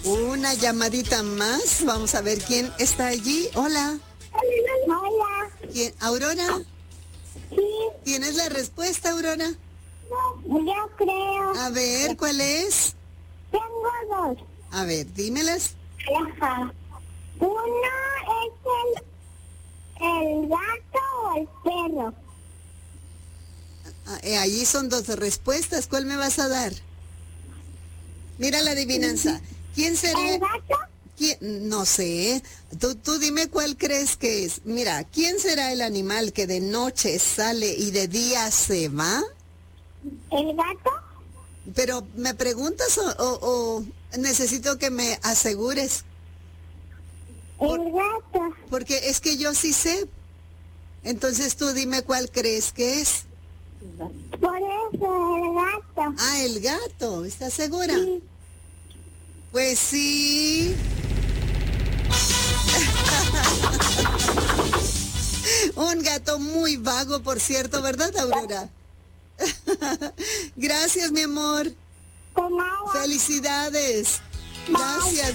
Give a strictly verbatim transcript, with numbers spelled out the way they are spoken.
Una llamadita más. Vamos a ver quién está allí. Hola. Hola. ¿Quién? ¿Aurora? Sí. ¿Tienes la respuesta, Aurora? Yo creo. A ver, ¿cuál es? Tengo dos. A ver, dímelas. Ajá. Uno es el, el gato o el perro. Ah, eh, allí son dos respuestas. ¿Cuál me vas a dar? Mira la adivinanza. ¿Quién sería? ¿El gato? ¿Quién? No sé. Tú, tú dime cuál crees que es. Mira, ¿quién será el animal que de noche sale y de día se va? ¿El gato? Pero ¿me preguntas o, o, o necesito que me asegures? El gato. Porque es que yo sí sé. Entonces tú dime cuál crees que es. Por eso, el gato. Ah, el gato. ¿Estás segura? Sí. Pues sí. Un gato muy vago, por cierto, ¿verdad, Aurora? Gracias, mi amor. De nada. Felicidades. Gracias.